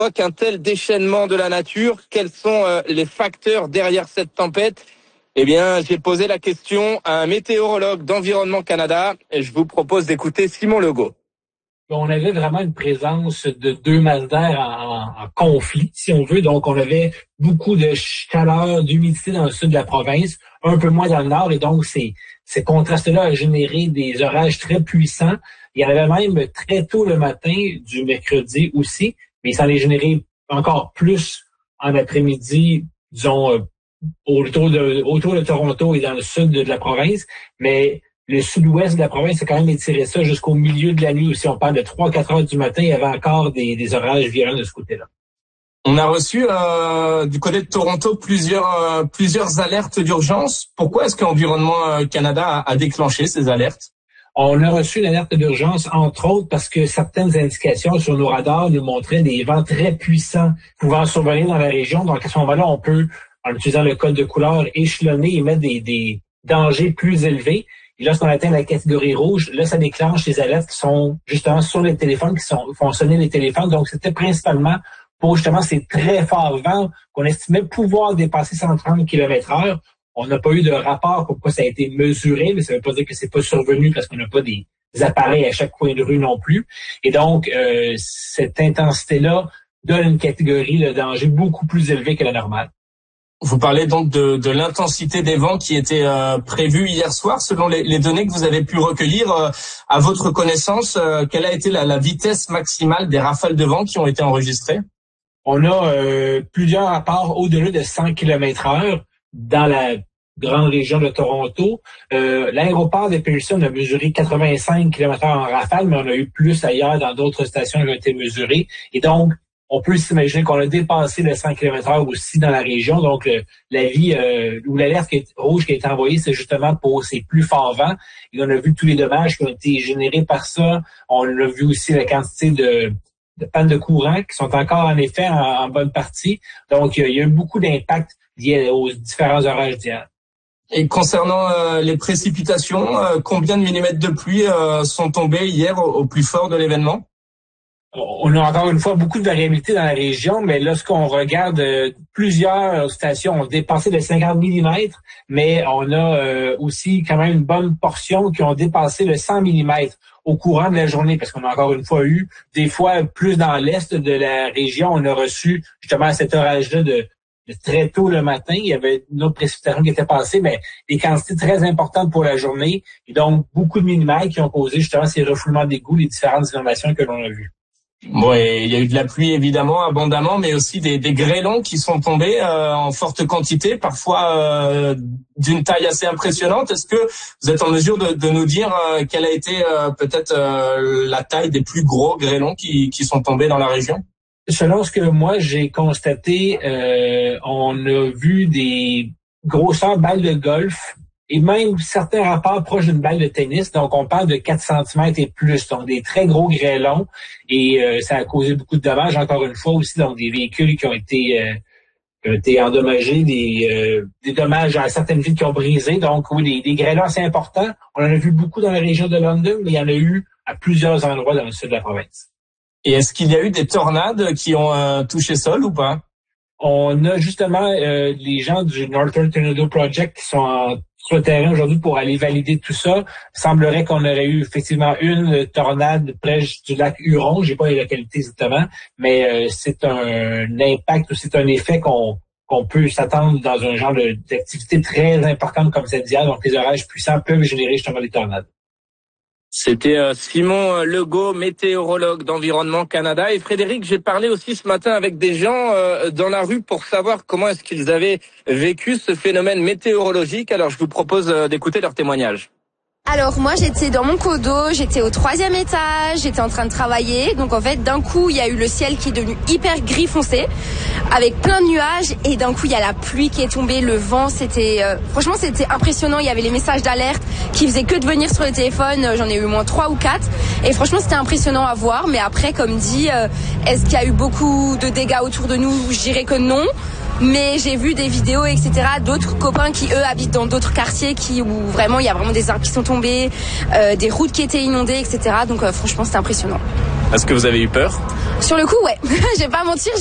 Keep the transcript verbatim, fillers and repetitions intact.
qu'un tel déchaînement de la nature, quels sont euh, les facteurs derrière cette tempête? Eh bien, j'ai posé la question à un météorologue d'Environnement Canada et je vous propose d'écouter Simon Legault. On avait vraiment une présence de deux masses d'air en, en conflit, si on veut. Donc, on avait beaucoup de chaleur, d'humidité dans le sud de la province, un peu moins dans le nord. Et donc, ces, ces contrastes-là ont généré des orages très puissants. Il y en avait même très tôt le matin du mercredi aussi, mais ça en est généré encore plus en après-midi, disons, euh, autour de, autour de Toronto et dans le sud de, de la province. Mais le sud-ouest de la province a quand même étiré ça jusqu'au milieu de la nuit aussi. On parle de trois à quatre heures du matin, il y avait encore des, des orages violents de ce côté-là. On a reçu euh, du côté de Toronto plusieurs euh, plusieurs alertes d'urgence. Pourquoi est-ce qu'Environnement Canada a, a déclenché ces alertes? On a reçu une alerte d'urgence, entre autres, parce que certaines indications sur nos radars nous montraient des vents très puissants pouvant survenir dans la région. Donc, à ce moment-là, on peut, en utilisant le code de couleur, échelonner et mettre des, des dangers plus élevés. Et lorsqu'on atteint la catégorie rouge, là, ça déclenche les alertes qui sont justement sur les téléphones, qui sont, font sonner les téléphones. Donc, c'était principalement pour justement ces très forts vents qu'on estimait pouvoir dépasser cent trente kilomètres heure. On n'a pas eu de rapport comme quoi ça a été mesuré, mais ça ne veut pas dire que c'est pas survenu parce qu'on n'a pas des, des appareils à chaque coin de rue non plus. Et donc, euh, cette intensité-là donne une catégorie de danger beaucoup plus élevée que la normale. Vous parlez donc de, de l'intensité des vents qui était euh, prévue hier soir. Selon les, les données que vous avez pu recueillir, euh, à votre connaissance, euh, quelle a été la, la vitesse maximale des rafales de vent qui ont été enregistrées? On a euh, plusieurs rapports au-delà de cent kilomètres heure dans la grande région de Toronto. Euh, l'aéroport de Pearson a mesuré quatre-vingt-cinq kilomètres heure en rafale, mais on a eu plus ailleurs dans d'autres stations qui ont été mesurées. Et donc, on peut s'imaginer qu'on a dépassé le cent kilomètres heure aussi dans la région. Donc, le, la vie euh, ou l'alerte qui est, rouge qui a été envoyée, c'est justement pour ces plus forts vents. Et on a vu tous les dommages qui ont été générés par ça. On a vu aussi la quantité de, de pannes de courant qui sont encore en effet en, en bonne partie. Donc, il y a eu beaucoup d'impact liés aux différents orages d'hier. Et concernant euh, les précipitations, euh, combien de millimètres de pluie euh, sont tombés hier au, au plus fort de l'événement? On a encore une fois beaucoup de variabilité dans la région, mais lorsqu'on regarde, euh, plusieurs stations ont dépassé les cinquante millimètres, mais on a euh, aussi quand même une bonne portion qui ont dépassé le cent millimètres au courant de la journée, parce qu'on a encore une fois eu des fois plus dans l'est de la région, on a reçu justement cet orage-là de, de très tôt le matin. Il y avait une autre précipitation qui était passée, mais des quantités très importantes pour la journée, et donc beaucoup de millimètres qui ont causé justement ces refoulements d'égouts, les différentes inondations que l'on a vues. Bon, et il y a eu de la pluie évidemment abondamment, mais aussi des, des grêlons qui sont tombés euh, en forte quantité, parfois euh, d'une taille assez impressionnante. Est-ce que vous êtes en mesure de, de nous dire euh, quelle a été euh, peut-être euh, la taille des plus gros grêlons qui, qui sont tombés dans la région? Selon ce que moi j'ai constaté, euh, on a vu des grosseurs balles de golf et même certains rapports proches d'une balle de tennis. Donc, on parle de quatre centimètres et plus. Donc, des très gros grêlons. Et euh, ça a causé beaucoup de dommages, encore une fois aussi. Donc, des véhicules qui ont été, euh, qui ont été endommagés, des, euh, des dommages à certaines villes qui ont brisé. Donc, oui, des, des grêlons assez importants. On en a vu beaucoup dans la région de London, mais il y en a eu à plusieurs endroits dans le sud de la province. Et est-ce qu'il y a eu des tornades qui ont euh, touché sol ou pas? On a justement euh, les gens du Northern Tornado Project qui sont en sur le terrain aujourd'hui pour aller valider tout ça. Il semblerait qu'on aurait eu effectivement une tornade près du lac Huron. J'ai pas les localités exactement, mais euh, c'est un impact ou c'est un effet qu'on qu'on peut s'attendre dans un genre de, d'activité très importante comme celle d'hier. Donc les orages puissants peuvent générer justement des tornades. C'était euh, Simon Legault, météorologue d'Environnement Canada. Et Frédéric, j'ai parlé aussi ce matin avec des gens euh, dans la rue pour savoir comment est-ce qu'ils avaient vécu ce phénomène météorologique. Alors je vous propose euh, d'écouter leur témoignage. Alors moi j'étais dans mon condo, j'étais au troisième étage, j'étais en train de travailler. Donc en fait d'un coup il y a eu le ciel qui est devenu hyper gris foncé avec plein de nuages et d'un coup il y a la pluie qui est tombée, le vent, c'était euh, franchement c'était impressionnant. Il y avait les messages d'alerte qui faisaient que de venir sur le téléphone, j'en ai eu au moins trois ou quatre et franchement c'était impressionnant à voir. Mais après comme dit, euh, est-ce qu'il y a eu beaucoup de dégâts autour de nous? Je dirais que non. Mais j'ai vu des vidéos, et cetera, d'autres copains qui, eux, habitent dans d'autres quartiers qui, où vraiment, il y a vraiment des arbres qui sont tombés, euh, des routes qui étaient inondées, et cetera. Donc, euh, franchement, c'était impressionnant. Est-ce que vous avez eu peur ? Sur le coup, ouais. Je vais pas mentir.